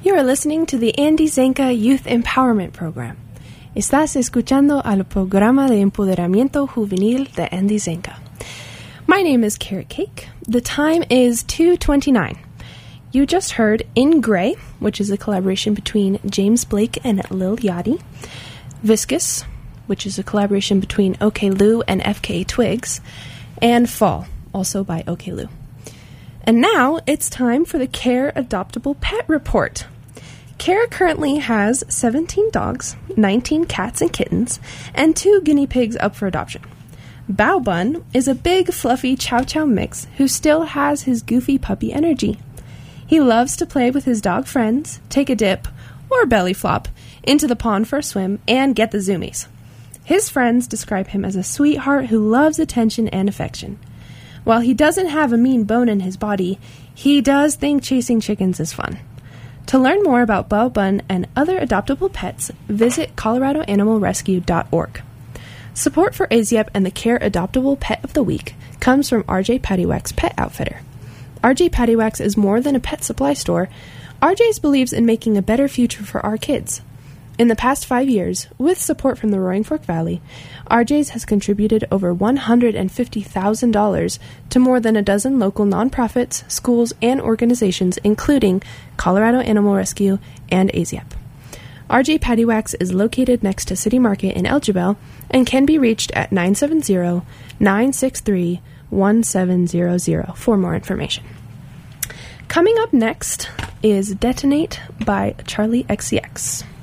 You are listening to the Andy Zanca Youth Empowerment Program. Estás escuchando al programa de empoderamiento juvenil de Andy Zanca. My name is Carrot Cake. The time is 2:29. You just heard In Grey, which is a collaboration between James Blake and Lil Yachty. Viscous, which is a collaboration between OK Lou and FKA Twigs. And Fall, also by OK Lou. And now it's time for the Care Adoptable Pet Report. Care currently has 17 dogs, 19 cats and kittens, and 2 guinea pigs up for adoption. Bao Bun is a big, fluffy Chow Chow mix who still has his goofy puppy energy. He loves to play with his dog friends, take a dip, or belly flop, into the pond for a swim, and get the zoomies. His friends describe him as a sweetheart who loves attention and affection. While he doesn't have a mean bone in his body, he does think chasing chickens is fun. To learn more about Bao Bun and other adoptable pets, visit coloradoanimalrescue.org. Support for AZIEP and the Care Adoptable Pet of the Week comes from RJ Pattywax Pet Outfitter. RJ Pattywax is more than a pet supply store. RJ's believes in making a better future for our kids. In the past 5 years, with support from the Roaring Fork Valley, RJ's has contributed over $150,000 to more than a dozen local nonprofits, schools, and organizations, including Colorado Animal Rescue and AZIEP. RJ Pattywax is located next to City Market in Elgibel and can be reached at 970-963-1700 for more information. Coming up next is Detonate by Charlie XCX.